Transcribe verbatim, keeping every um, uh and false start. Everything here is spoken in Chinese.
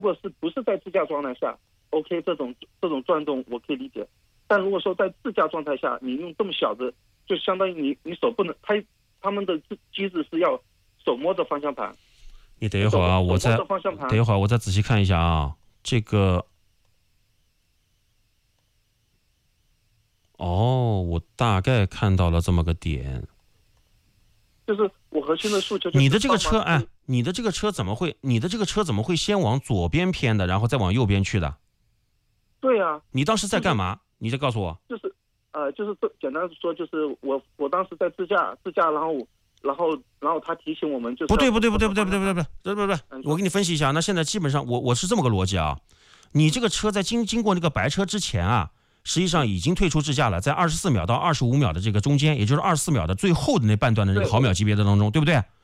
果是不是在自驾状态下 ，OK， 这种这种转动我可以理解。但如果说在自驾状态下，你用这么小的，就相当于你你手不能，他他们的机制是要手摸着方向盘。 你等一会儿啊，我再等一会儿我再仔细看一下啊，这个。哦，我大概看到了这么个点。 就是我核心的诉求就是。 你的这个车，哎，你的这个车怎么会？你的这个车怎么会先往左边偏的，然后再往右边去的？ 对啊。 你当时在干嘛？ 就是、 你再告诉我。 就是，呃，就是简单说，就是我我当时在自驾，自驾，然后然后然后他提醒我们，就是不对不对不对不对不对不对不对不对不对，我给你分析一下。那现在基本上我我是这么个逻辑啊，你这个车在经经过那个白车之前啊。实际上已经退出智驾了，在二十四秒到二十五秒的这个中间，也就是二十四秒的最后的那半段的这个毫秒级别的当中，对不对？